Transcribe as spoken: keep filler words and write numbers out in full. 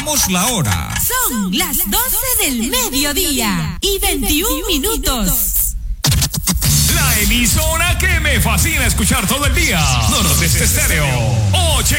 indicamos la hora. Son las doce del mediodía y veintiún minutos. La emisora que me fascina escuchar todo el día. Nordeste Estéreo.